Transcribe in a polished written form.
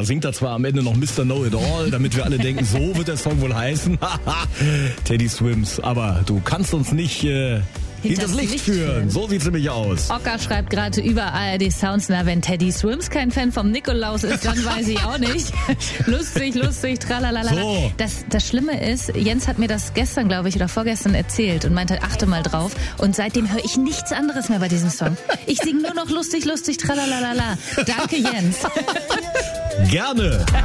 Da singt er zwar am Ende noch Mr. Know-It-All, damit wir alle denken, so wird der Song wohl heißen. Teddy Swims, aber du kannst uns nicht hinters Licht führen. So sieht's nämlich aus. Ocker schreibt gerade über ARD Sounds, na, wenn Teddy Swims kein Fan vom Nikolaus ist, dann weiß ich auch nicht. lustig, tralalala. So. Das Schlimme ist, Jens hat mir das gestern, glaube ich, oder vorgestern erzählt und meinte, achte mal drauf. Und seitdem höre ich nichts anderes mehr bei diesem Song. Ich singe nur noch lustig, tralalala. Danke, Jens. Gerne.